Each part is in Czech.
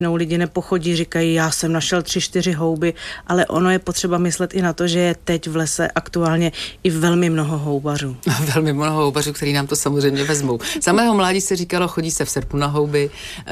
Lidi nepochodí, říkají, já jsem našel 3-4 houby, ale ono je potřeba myslet i na to, že je teď v lese aktuálně i velmi mnoho houbařů. Velmi mnoho houbařů, který nám to samozřejmě vezmou. Za mého mládí se říkalo, chodí se v srpnu na houby,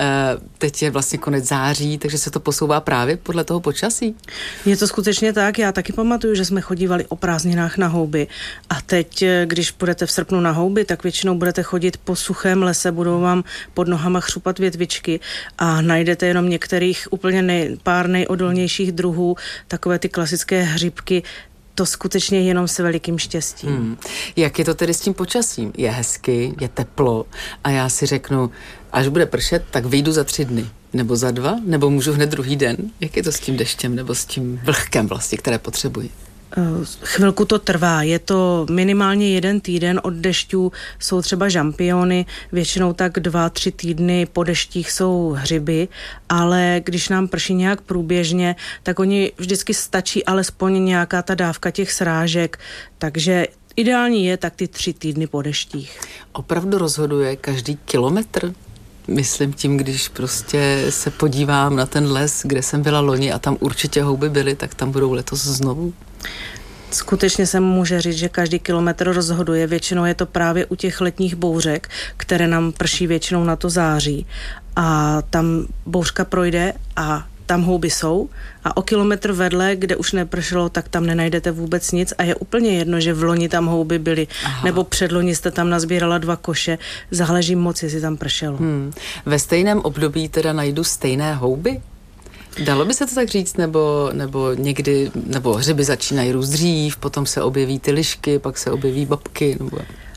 teď je vlastně konec září, takže se to posouvá právě podle toho počasí. Je to skutečně tak, já taky pamatuju, že jsme chodívali o prázdninách na houby a teď, když půjdete v srpnu na houby, tak většinou budete chodit po suchém lese, budou vám pod nohama chřupat větvičky a najdete jenom některých úplně pár nejodolnějších druhů, takové ty klasické hřibky, to skutečně jenom se velikým štěstím. Jak je to tedy s tím počasím? Je hezky, je teplo a já si řeknu, až bude pršet, tak vyjdu za 3 dny. Nebo za 2, nebo můžu hned druhý den. Jak je to s tím deštěm nebo s tím vlhkem vlastně, které potřebuji? Chvilku to trvá, je to minimálně 1 týden od dešťů, jsou třeba žampiony, většinou tak 2-3 týdny po deštích jsou hřiby, ale když nám prší nějak průběžně, tak oni vždycky stačí alespoň nějaká ta dávka těch srážek, takže ideální je tak ty 3 týdny po deštích. Opravdu rozhoduje každý kilometr? Myslím tím, když prostě se podívám na ten les, kde jsem byla loni a tam určitě houby byly, tak tam budou letos znovu. Skutečně se může říct, že každý kilometr rozhoduje. Většinou je to právě u těch letních bouřek, které nám prší většinou na to září. A tam bouřka projde a tam houby jsou a o kilometr vedle, kde už nepršelo, tak tam nenajdete vůbec nic a je úplně jedno, že v loni tam houby byly, nebo předloni jste tam nazbírala 2 koše, záleží moc, jestli tam pršelo. Ve stejném období teda najdu stejné houby? Dalo by se to tak říct, nebo někdy, nebo hřiby začínají růst dřív, potom se objeví ty lišky, pak se objeví babky, nebo...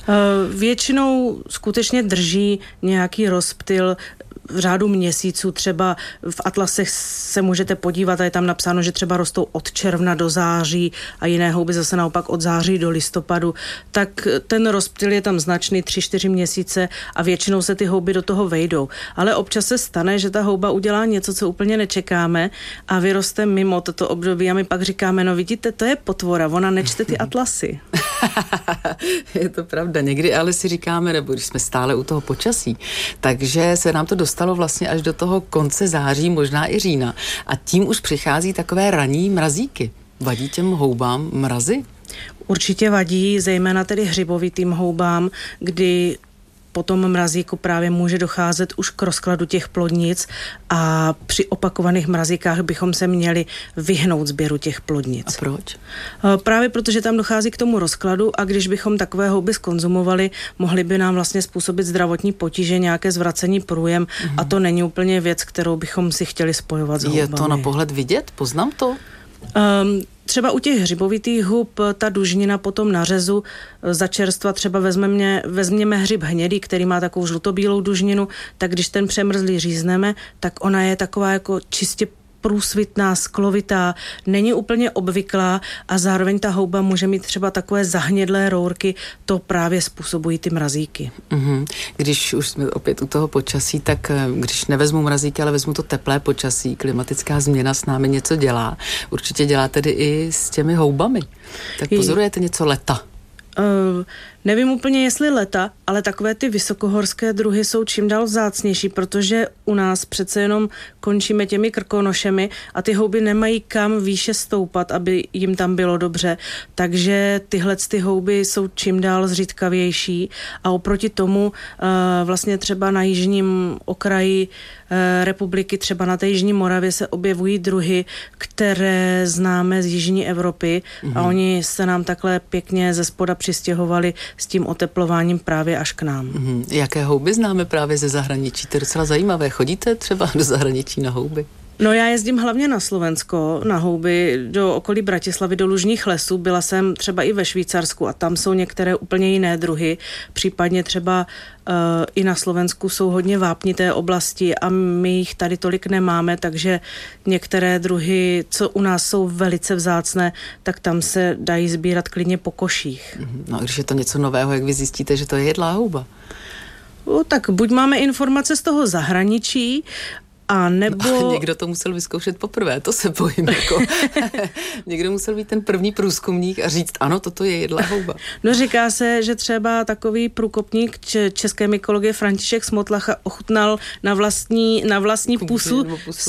Většinou skutečně drží nějaký rozptyl v řádu měsíců, třeba v atlasech se můžete podívat a je tam napsáno, že třeba rostou od června do září a jiné houby zase naopak od září do listopadu, tak ten rozptyl je tam značný 3-4 měsíce a většinou se ty houby do toho vejdou. Ale občas se stane, že ta houba udělá něco, co úplně nečekáme a vyroste mimo toto období a my pak říkáme, no vidíte, to je potvora, ona nečte ty atlasy. Je to pravda, někdy ale si říkáme, nebo když jsme stále u toho počasí, takže se nám to dostalo vlastně až do toho konce září, možná i října. A tím už přichází takové ranní mrazíky. Vadí těm houbám mrazy? Určitě vadí, zejména tedy hřibovitým houbám, kdy po tom mrazíku právě může docházet už k rozkladu těch plodnic a při opakovaných mrazíkách bychom se měli vyhnout sběru těch plodnic. A proč? Právě protože tam dochází k tomu rozkladu a když bychom takové houby zkonzumovali, mohly by nám vlastně způsobit zdravotní potíže, nějaké zvracení průjem a to není úplně věc, kterou bychom si chtěli spojovat s houbami. Je to na pohled vidět? Poznám to? Třeba u těch hřibovitých hub ta dužnina potom na řezu za čerstva třeba vezměme hřib hnědý, který má takovou žlutobílou dužninu, tak když ten přemrzlý řízneme, tak ona je taková jako čistě průsvitná, sklovitá, není úplně obvyklá a zároveň ta houba může mít třeba takové zahnědlé rourky, to právě způsobují ty mrazíky. Když už jsme opět u toho počasí, tak když nevezmu mrazíky, ale vezmu to teplé počasí, klimatická změna s námi něco dělá. Určitě dělá tedy i s těmi houbami. Tak pozorujete něco leta? Nevím úplně, jestli leta, ale takové ty vysokohorské druhy jsou čím dál vzácnější, protože u nás přece jenom končíme těmi krkonošemi a ty houby nemají kam výše stoupat, aby jim tam bylo dobře. Takže tyhle ty houby jsou čím dál zřídkavější a oproti tomu vlastně třeba na jižním okraji republiky, třeba na té jižní Moravě se objevují druhy, které známe z jižní Evropy a oni se nám takhle pěkně ze spoda přistěhovali s tím oteplováním právě až k nám. Jaké houby známe právě ze zahraničí? To je docela zajímavé. Chodíte třeba do zahraničí na houby? No já jezdím hlavně na Slovensko, na houby, do okolí Bratislavy, do lužních lesů. Byla jsem třeba i ve Švýcarsku a tam jsou některé úplně jiné druhy. Případně třeba i na Slovensku jsou hodně vápnité oblasti a my jich tady tolik nemáme, takže některé druhy, co u nás jsou velice vzácné, tak tam se dají sbírat klidně po koších. No a když je to něco nového, jak vy zjistíte, že to je jedlá houba? Tak buď máme informace z toho zahraničí, a nebo... No, někdo to musel vyzkoušet poprvé, to se bojím. Jako. Někdo musel být ten první průzkumník a říct, ano, toto je jedlá houba. No říká se, že třeba takový průkopník české mykologie František Smotlach ochutnal na vlastní pusu